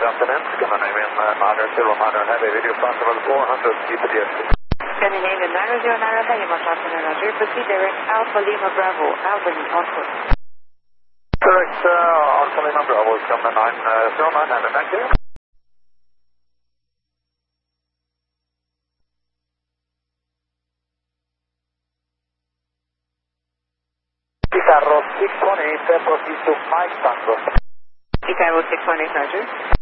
afternoon. Can I name in Modern, Silver Modern Heavy, video possible 400 GPDS. Scandinavian 909 Heavy, Montana, Roger. Proceed direct Alpha Lima Bravo, Albany, Onward. Correct, Alpha Lima Bravo, come 909 Heavy, thank you. Carro 618, proceed to Mike Tango. Chicago 618, Roger.